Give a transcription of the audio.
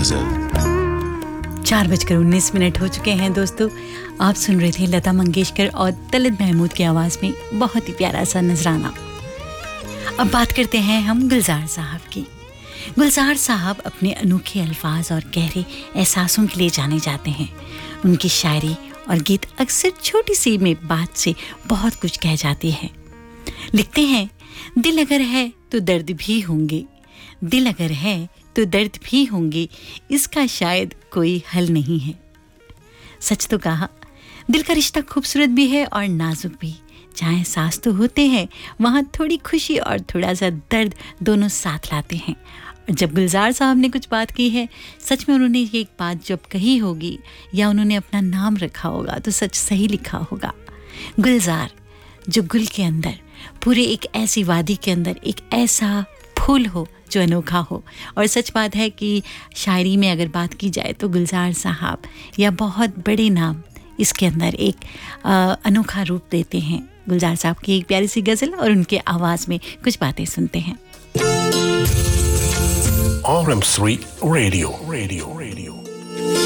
गजल। 4:19 हो चुके हैं दोस्तों। आप सुन रहे थे लता मंगेशकर और तलत महमूद की आवाज़ में बहुत ही प्यारा सा नजराना। अब बात करते हैं हम गुलजार साहब की। गुलजार साहब अपने अनोखे अल्फाज और गहरे एहसासों के लिए जाने जाते हैं। उनकी शायरी और गीत अक्सर छोटी सी में बात से बहुत कुछ कह जाती है। लिखते हैं, दिल अगर है तो दर्द भी होंगे, दिल अगर है तो दर्द भी होंगे, इसका शायद कोई हल नहीं है। सच तो कहा, दिल का रिश्ता खूबसूरत भी है और नाजुक भी। जहाँ एहसास तो होते हैं, वहाँ थोड़ी खुशी और थोड़ा सा दर्द दोनों साथ लाते हैं। और जब गुलजार साहब ने कुछ बात की है, सच में उन्होंने ये एक बात जब कही होगी या उन्होंने अपना नाम रखा होगा तो सच सही लिखा होगा। गुलजार, जो गुल के अंदर, पूरे एक ऐसी वादी के अंदर एक ऐसा फूल हो जो अनोखा हो। और सच बात है कि शायरी में अगर बात की जाए तो गुलजार साहब या बहुत बड़े नाम इसके अंदर एक अनोखा रूप देते हैं। गुलजार साहब की एक प्यारी सी गज़ल और उनके आवाज़ में कुछ बातें सुनते हैं। RM3 radio.